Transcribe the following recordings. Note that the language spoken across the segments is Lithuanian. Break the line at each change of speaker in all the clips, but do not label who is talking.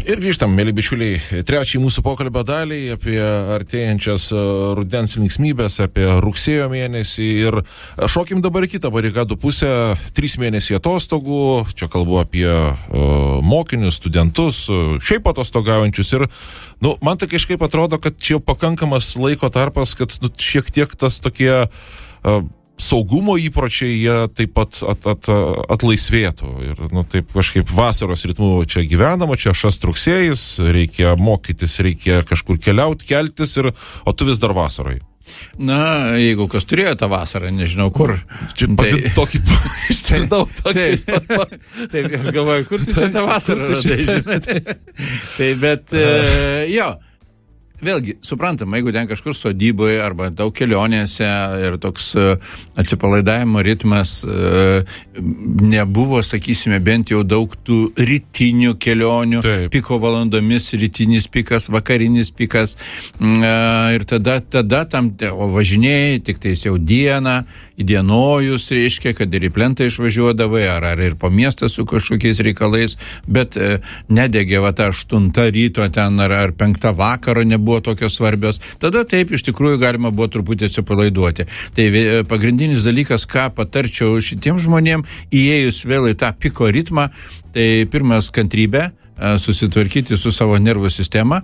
Ir grįžtam, mėly bičiuliai, trečiai mūsų pokalbio daliai apie artėjančias rudens linksmybės, apie rugsėjo mėnesį ir šokim dabar į kitą barikadų pusę, 3 mėnesiai atostogų, čia kalbu apie mokinius, studentus, šiaip atostogaujančius ir, man tai kažkaip atrodo, kad čia pakankamas laiko tarpas, kad šiek tiek tas tokie saugumo įpročiai jie taip pat atlaisvėtų ir taip kažkaip vasaros ritmu čia gyvenama, čia šast rugsėjis, reikia mokytis, reikia kažkur keliauti, keltis o tu vis dar vasarai.
Na, jeigu kas turėjo tą vasarą, nežinau kur.
Čia tokį ištrindau tokį.
Taip, aš galvoju, kur tu čia tą vasarą radai, žinai. Tai, bet, jo. Vėlgi, suprantama, jeigu ten kažkur sodyboje arba daug kelionėse ir toks atsipalaidavimo ritmas nebuvo, sakysime, bent jau daug tų rytinių kelionių, taip. Piko valandomis, rytinis pikas, vakarinis pikas ir tada tam važinėjai tik tais jau dieną, įdienojus, reiškia, kad ir į plentą išvažiuodavai, ar ir po miestą su kažkokiais reikalais, bet nedegė va ta 8 ryto ten, ar 5 vakaro nebuvo tokios svarbios. Tada taip, iš tikrųjų, galima buvo truputį atsipalaiduoti. Tai pagrindinis dalykas, ką patarčiau šitiem žmonėm, įėjus vėl į tą piko ritmą, tai pirmas kantrybė, susitvarkyti su savo nervų sistema,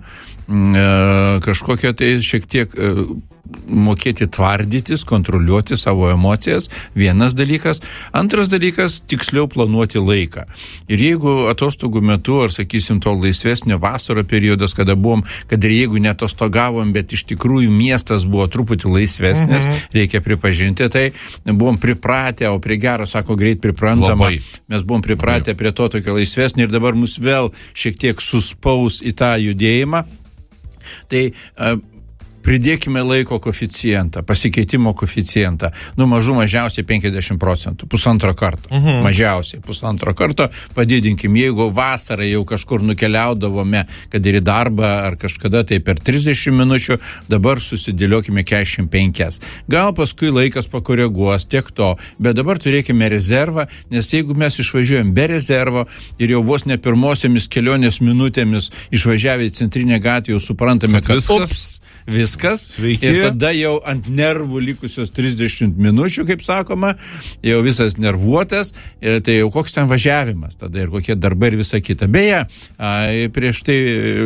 kažkokią tai šiek tiek mokėti tvardytis, kontroliuoti savo emocijas, vienas dalykas. Antras dalykas, tiksliau planuoti laiką. Ir jeigu atostogų metu, ar sakysim, to laisvesnio vasaro periodas, kada buvom, kad ir jeigu netostogavom, bet iš tikrųjų miestas buvo truputį laisvesnis, reikia pripažinti, tai buvom pripratę, o prie gero, sako, greit priprantama. Mes buvom pripratę prie to tokio laisvesnio ir dabar mus vėl šiek tiek suspaus į tą judėjimą. Tai pridėkime laiko koeficientą, pasikeitimo koeficientą, mažiausiai 50%, pusantro karto, mažiausiai pusantro karto padidinkim, jeigu vasarą jau kažkur nukeliaudavome, kad ir į darbą ar kažkada, tai per 30 minučių, dabar susidėliokime 45. Gal paskui laikas pakoreguos tiek to, bet dabar turėkime rezervą, nes jeigu mes išvažiuojam be rezervo ir jau vos ne pirmosiamis kelionės minutėmis išvažiavę į centrinę gatvę, jau suprantame, kad viskas. Sveiki. Ir tada jau ant nervų likusios 30 minučių, kaip sakoma, jau visas nervuotas, ir tai jau koks ten važiavimas, tada ir kokie darbai ir visa kita. Beje, prieš tai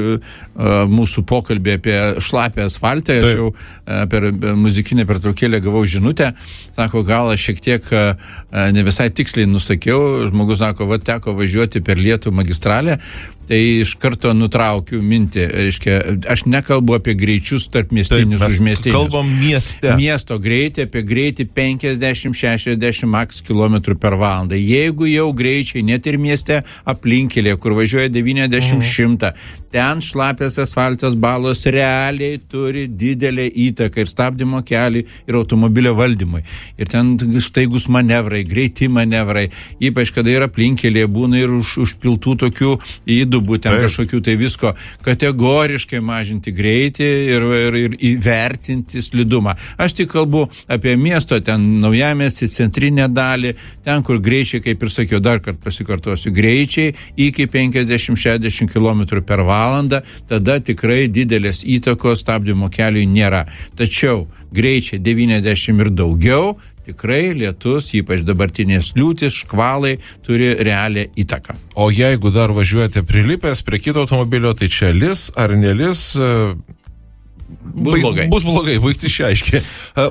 mūsų pokalbį apie šlapę asfaltą, aš jau per muzikinę pertraukėlę gavau žinutę, sako, gal aš šiek tiek ne visai tiksliai nusakiau, žmogus sako, teko važiuoti per Lietų magistralę, tai iš karto nutraukiu mintį, reiškia, aš nekalbu apie greičius tarp miestinius užmiestinius.
Kalbam mieste.
Miesto greitį, apie greitį 50-60 max km per valandą. Jeigu jau greičiai, net ir mieste aplinkelė, kur važiuoja 90-100, ten šlapės asfaltas balos realiai turi didelę įtaką ir stabdymo keliui, ir automobilio valdymui. Ir ten staigus manevrai, greiti manevrai, ypač kada yra aplinkelė, būna ir užpiltų tokių įdų, būtent kažkokių tai visko, kategoriškai mažinti greitį ir įvertinti slidumą. Aš tik kalbu apie miesto, ten naujamiestį, centrinę dalį, ten, kur greičiai, kaip ir sakiau, dar kartą pasikartosiu, greičiai iki 50-60 km per valandą, tada tikrai didelės įtakos stabdymo keliui nėra. Tačiau greičiai 90 ir daugiau, tikrai lietus, ypač dabartinės liūtis, škvalai turi realią įtaką.
O jeigu dar važiuojate prilipęs prie kito automobilio, tai čia lis ar nelis?
Bus blogai.
Bus blogai, baigti šiaiškiai.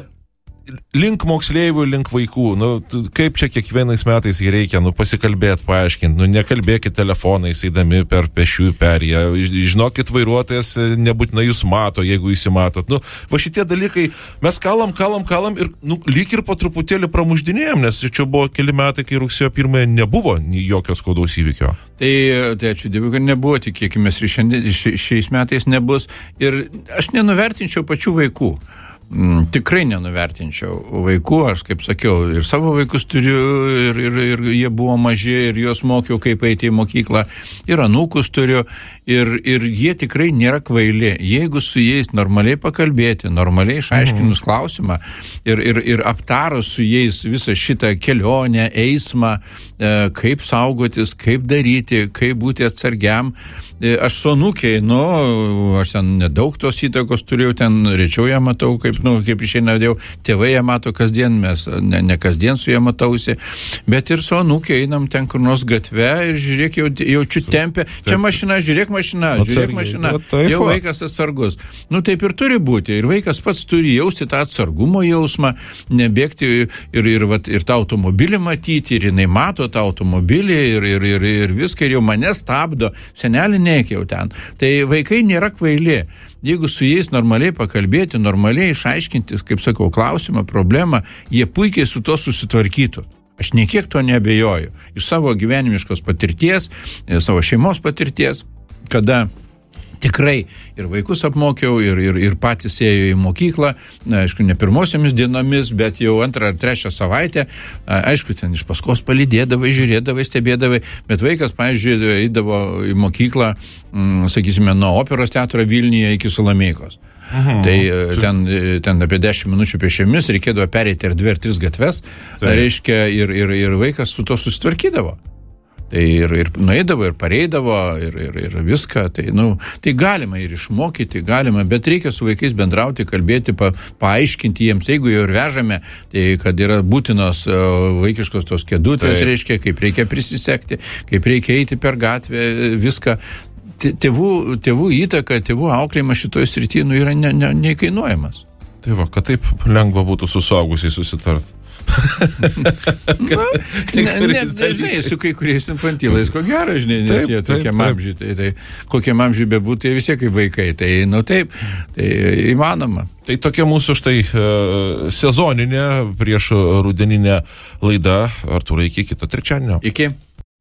Link moksleivių, link vaikų, kaip čia kiekvienais metais jį reikia, pasikalbėti, paaiškinti, nekalbėkit telefonais, eidami per pešiųjų perėją, žinokit, vairuotojas nebūtinai jūs mato, jeigu jūs matot. Va šitie dalykai, mes kalam ir lyg ir po truputėlį pramuždinėjom, nes čia buvo keli metai, kai rugsėjo 1 nebuvo jokio skaudaus įvykio.
Tai ačiū Dievui, kad nebuvo, tikėkimės ir šiais metais nebus. Ir aš nenuvertinčiau pačių vaikų. tikrai nenuvertinčiau vaikų, aš kaip sakiau, ir savo vaikus turiu, ir jie buvo maži, ir juos mokiau, kaip eiti į mokyklą, ir anūkus turiu, ir jie tikrai nėra kvaili. Jeigu su jais normaliai pakalbėti, normaliai išaiškinus klausimą, ir aptarus su jais visą šitą kelionę, eismą, kaip saugotis, kaip daryti, kaip būti atsargiam. Aš su anūkiai, aš ten nedaug tos įtakos turėjau, ten rečiau ją matau, kaip išeina, tėvai ją mato kasdien, mes ne kasdien su ją matausi, bet ir su anūkiai einam ten kur nors gatve ir žiūrėk, jaučiu tempę, čia mašina, žiūrėk mašina, jau vaikas atsargus. Taip ir turi būti, ir vaikas pats turi jausti tą atsargumo jausmą, nebėgti ir tą automobilį matyti, ir jinai mato tą automobilį, ir viską, ir jau mane stabdo, senelį nekiau ten. Tai vaikai nėra kvaili. Jeigu su jais normaliai pakalbėti, normaliai išaiškinti, kaip sakau, klausimą, problemą, jie puikiai su to susitvarkytų. Aš niekiek to neabejoju. Iš savo gyvenimiškos patirties, savo šeimos patirties, kada tikrai ir vaikus apmokiau, ir patys ėjo į mokyklą, aišku, ne pirmosiomis dienomis, bet jau 2 ar 3 savaitę, aišku, ten iš paskos palydėdavai, žiūrėdavai, stebėdavai, bet vaikas, pavyzdžiui, eidavo į mokyklą, sakysime, nuo Operos teatro Vilniuje iki Salomėjos. Tai ten apie 10 minučių pėsčiomis reikėdavo pereiti ir 2 ar 3 gatves, reiškia, ir vaikas su to susitvarkydavo. Tai ir nueidavo, ir pareidavo, ir viską. Tai galima ir išmokyti, galima, bet reikia su vaikais bendrauti, kalbėti, paaiškinti jiems. Jeigu jau ir vežame, tai kad yra būtinos vaikiškos tos kėdutės, reiškia, kaip reikia prisisekti, kaip reikia eiti per gatvę, viską. Tėvų įtaka, tėvų auklėjimas šitoje srityje yra neįkainuojamas.
Tai va, kad taip lengva būtų su suaugusiais susitarti.
Žinai, su kai kuriais infantilais, ko gero, žinai, nes jie tokiam amžiui, tai kokiam amžiui bebūtų, jie vis tiek kaip vaikai, tai taip, tai įmanoma.
Tai tokia mūsų štai sezoninė prieš rudeninė laida. Artūrai, iki kito trečiadienio.
Iki.